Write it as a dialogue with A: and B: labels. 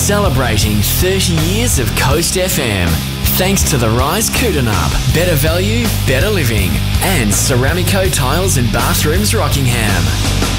A: Celebrating 30 years of Coast FM. Thanks to the Rise Kootenay, better value, better living, and Ceramico Tiles and Bathrooms Rockingham.